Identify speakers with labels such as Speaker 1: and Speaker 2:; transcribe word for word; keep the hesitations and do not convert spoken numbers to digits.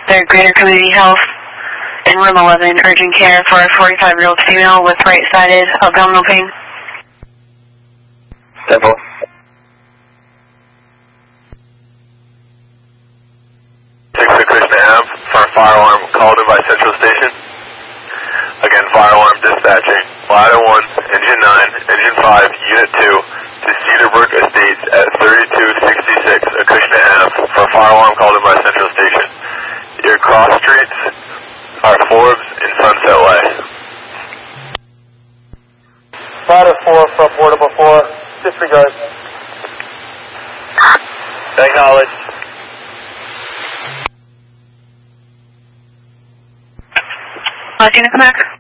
Speaker 1: Their Greater Community Health in room eleven, urgent care for a forty-five-year-old female with right-sided abdominal pain.
Speaker 2: Temple. six six Krishna Ave for a fire alarm called in by Central Station. Again, fire alarm dispatching. Ladder one, engine nine, engine five, unit two to Cedarbrook Estates at thirty-two sixty-six Acushnet Ave for a fire alarm called in by Central Station. Your cross streets are Forbes and Sunset Way.
Speaker 3: Ladder four from portable four. Disregard.
Speaker 2: Acknowledge.
Speaker 1: Latina, come back.